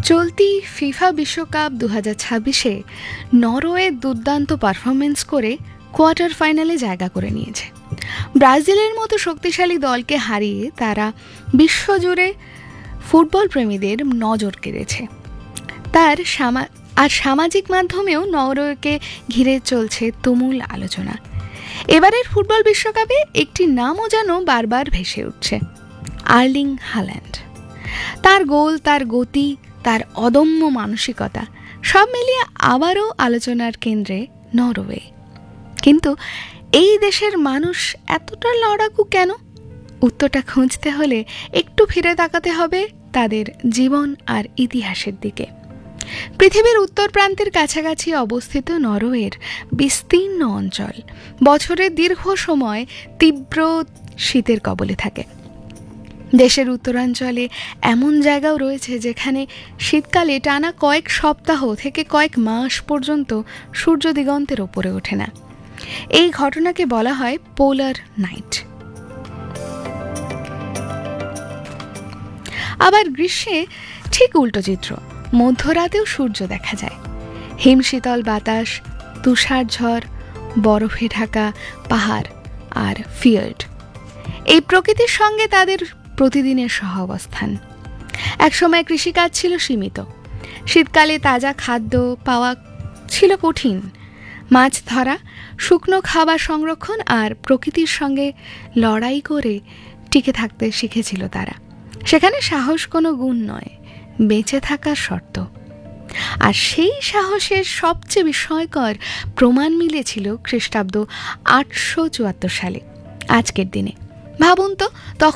চলতি ফিফা বিশ্বকাপ 2026-এ নরওয়ে দুর্দান্ত পারফরমেন্স করে কোয়ার্টার ফাইনালে জায়গা করে নিয়েছে। ব্রাজিলের মতো শক্তিশালী দলকে হারিয়ে তারা বিশ্বজুড়ে ফুটবল প্রেমীদের নজর কেড়েছে। সামাজিক মাধ্যমেও নরওয়েকে ঘিরে চলছে তুমুল আলোচনা। এবারের ফুটবল বিশ্বকাপে একটি নামও যেন বারবার ভেসে উঠছে, আর্লিং হাল্যান্ড। তার গোল, তার গতি, তার অদম্য মানসিকতা সব মিলিয়ে আবারও আলোচনার কেন্দ্রে নরওয়ে। কিন্তু এই দেশের মানুষ এতটা লড়াকু কেন? উত্তরটা খুঁজতে হলে একটু ফিরে তাকাতে হবে তাদের জীবন আর ইতিহাসের দিকে। পৃথিবীর উত্তর প্রান্তের কাছাকাছি অবস্থিত নরওয়ের বিস্তীর্ণ অঞ্চল বছরের দীর্ঘ সময় তীব্র শীতের কবলে থাকে। দেশের উত্তরাঞ্চলে এমন জায়গাও রয়েছে যেখানে শীতকালে টানা কয়েক সপ্তাহ থেকে কয়েক মাস পর্যন্ত সূর্য দিগন্তের ওপরে ওঠে না। এই ঘটনাকে বলা হয় পোলার নাইট। আবার গ্রীষ্মে ঠিক উল্টো চিত্র, মধ্যরাতেও সূর্য দেখা যায়। হিমশীতল বাতাস, তুষার ঝড়, বরফে ঢাকা পাহাড় আর ফিয়র্ড, এই প্রকৃতির সঙ্গে তাদের প্রতিদিনের সহাবস্থান। একসময় কৃষিকাজ ছিল সীমিত, শীতকালে তাজা খাদ্য পাওয়া ছিল কঠিন। মাছ ধরা, শুকনো খাবার সংরক্ষণ আর প্রকৃতির সঙ্গে লড়াই করে টিকে থাকতে শিখেছিল তারা। সেখানে সাহস কোনো গুণ নয়, বেঁচে থাকার শর্ত। আর সেই সাহসের সবচেয়ে বিস্ময়কর প্রমাণ মিলেছিল খ্রিস্টাব্দ 874 সালে, আজকের দিনে। ভাবুন তো, তখন